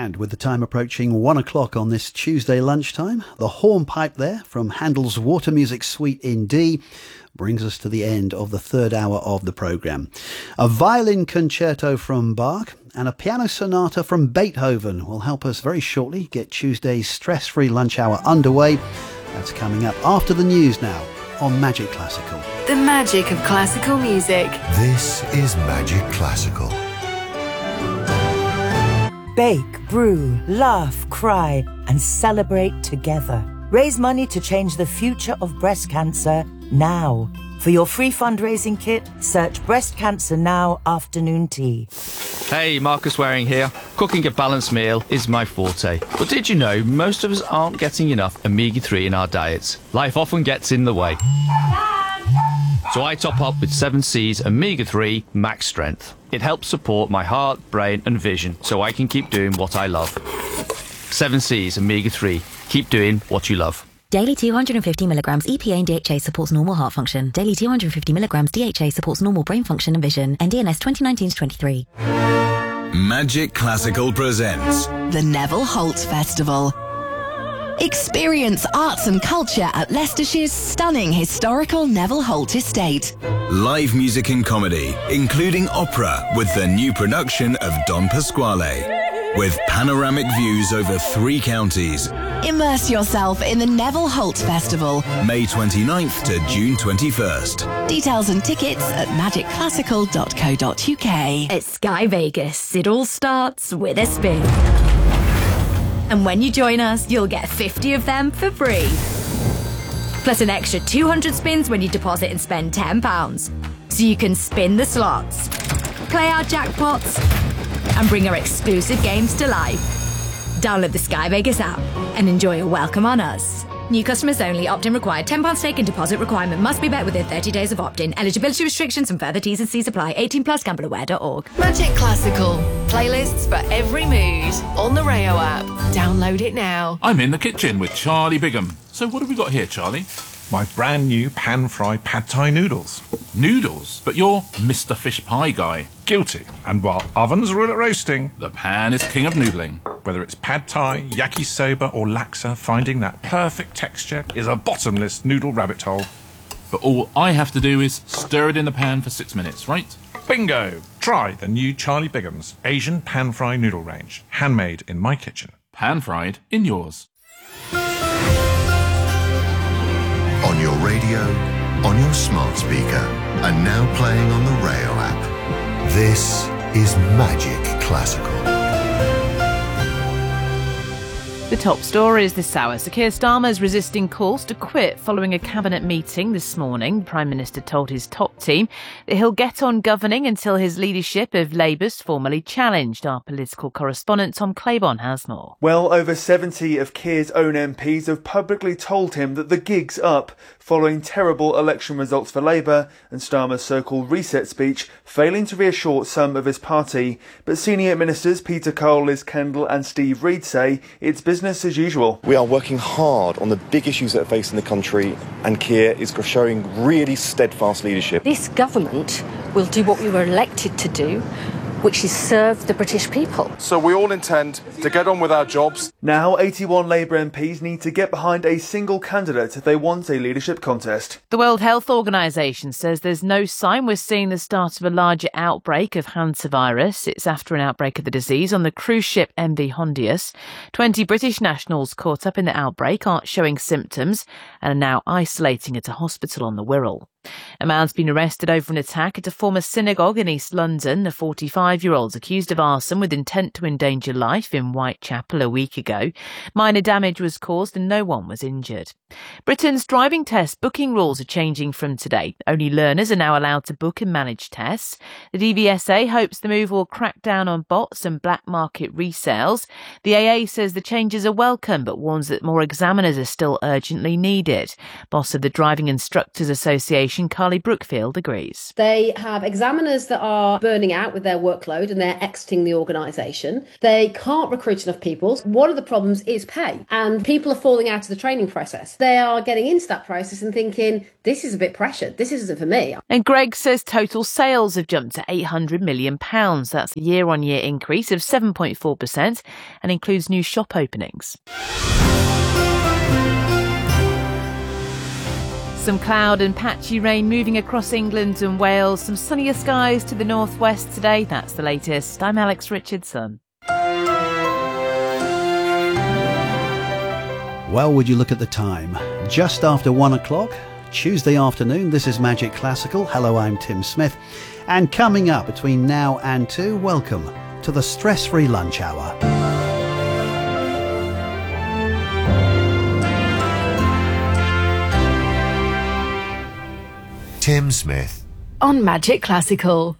And with the time approaching 1 o'clock on this Tuesday lunchtime, the hornpipe there from Handel's Water Music Suite in D brings us to the end of the third hour of the programme. A violin concerto from Bach and a piano sonata from Beethoven will help us very shortly get Tuesday's stress-free lunch hour underway. That's coming up after the news now on Magic Classical. The magic of classical music. This is Magic Classical. Bake, brew, laugh, cry, and celebrate together. Raise money to change the future of breast cancer now. For your free fundraising kit, search Breast Cancer Now afternoon tea. Hey, Marcus Waring here. Cooking a balanced meal is my forte. But did you know most of us aren't getting enough omega-3 in our diets? Life often gets in the way. So I top up with 7C's Omega-3 Max Strength. It helps support my heart, brain and vision so I can keep doing what I love. 7C's Omega-3. Keep doing what you love. Daily 250 milligrams EPA and DHA supports normal heart function. Daily 250 milligrams DHA supports normal brain function and vision. NDNS 2019-23. Magic Classical presents the Neville Holt Festival. Experience arts and culture at Leicestershire's stunning historical Neville Holt estate. live music and comedy, including opera with the new production of Don Pasquale. With panoramic views over 3 counties. Immerse yourself in the Neville Holt Festival. May 29th to June 21st. Details and tickets at magicclassical.co.uk. At Sky Vegas, it all starts with a spin. And when you join us, you'll get 50 of them for free. Plus an extra 200 spins when you deposit and spend £10. So you can spin the slots, play our jackpots, and bring our exclusive games to life. Download the Sky Vegas app and enjoy a welcome on us. New customers only. Opt-in required. £10 stake and deposit requirement must be met within 30 days of opt-in. Eligibility restrictions and further T's and C's apply. 18 plus. Gambleaware.org. Magic Classical. Playlists for every mood. On the Rayo app. Download it now. I'm in the kitchen with Charlie Bigham. So what have we got here, Charlie? My brand new pan-fried pad thai noodles. Noodles? But you're Mr. Fish Pie guy. Guilty. And while ovens rule at roasting, the pan is king of noodling. Whether it's pad thai, yakisoba or laksa, finding that perfect texture is a bottomless noodle rabbit hole. But all I have to do is stir it in the pan for 6 minutes, right? Bingo! Try the new Charlie Bigham's Asian pan-fried noodle range. Handmade in my kitchen. Pan-fried in yours. On your radio, on your smart speaker, and now playing on the Rayo app. This is Magic Classical. The top stories this hour. Sir Keir Starmer is resisting calls to quit following a cabinet meeting this morning. The Prime Minister told his top team that he'll get on governing until his leadership of Labour's formally challenged. Our political correspondent Tom Claiborne has more. Well over 70 of Keir's own MPs have publicly told him that the gig's up following terrible election results for Labour and Starmer's so-called reset speech failing to reassure some of his party. But senior ministers Peter Cole, Liz Kendall and Steve Reid say it's business as usual. We are working hard on the big issues that are facing the country, and Keir is showing really steadfast leadership. This government will do what we were elected to do, which is serve the British people. So we all intend to get on with our jobs. Now 81 Labour MPs need to get behind a single candidate if they want a leadership contest. The World Health Organization says there's no sign we're seeing the start of a larger outbreak of hantavirus. It's after an outbreak of the disease on the cruise ship MV Hondius. 20 British nationals caught up in the outbreak aren't showing symptoms and are now isolating at a hospital on the Wirral. A man's been arrested over an attack at a former synagogue in East London. A 45-year-old's accused of arson with intent to endanger life in Whitechapel a week ago. Minor damage was caused and no one was injured. Britain's driving test booking rules are changing from today. Only learners are now allowed to book and manage tests. The DVSA hopes the move will crack down on bots and black market resales. The AA says the changes are welcome but warns that more examiners are still urgently needed. Boss of the Driving Instructors Association, Carly Brookfield, agrees. They have examiners that are burning out with their workload and they're exiting the organisation. They can't recruit enough people. One of the problems is pay, and people are falling out of the training process. they are getting into that process and thinking, this is a bit pressured, this isn't for me. And Greg says total sales have jumped to £800 million. That's a year-on-year increase of 7.4% and includes new shop openings. Some cloud and patchy rain moving across England and Wales. Some sunnier skies to the northwest today. That's the latest. I'm Alex Richardson. Well, would you look at the time? Just after 1 o'clock, Tuesday afternoon. This is Magic Classical. Hello, I'm Tim Smith. And coming up between now and 2, welcome to the Stress-Free Lunch Hour. Tim Smith on Magic Classical.